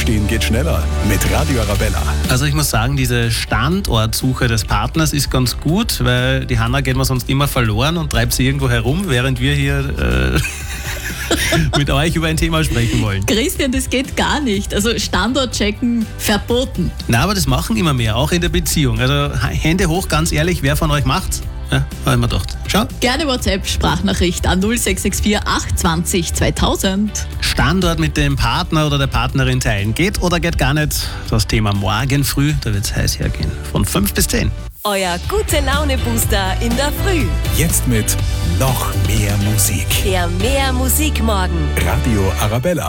Aufstehen geht schneller mit Radio Arabella. Also ich muss sagen, diese Standortsuche des Partners ist ganz gut, weil die Hanna geht mir sonst immer verloren und treibt sie irgendwo herum, während wir hier mit euch über ein Thema sprechen wollen. Christian, das geht gar nicht. Also Standort checken verboten. Na, aber das machen immer mehr, auch in der Beziehung. Also Hände hoch, ganz ehrlich, wer von euch macht's? Ja, habe ich mir gedacht. Schau. Gerne WhatsApp-Sprachnachricht an 0664 820 2000. Standort mit dem Partner oder der Partnerin teilen. Geht oder geht gar nicht? Das Thema morgen früh, da wird's heiß hergehen. Von 5 bis 10. Euer Gute-Laune-Booster in der Früh. Jetzt mit noch mehr Musik. Der Mehr Musik morgen. Radio Arabella.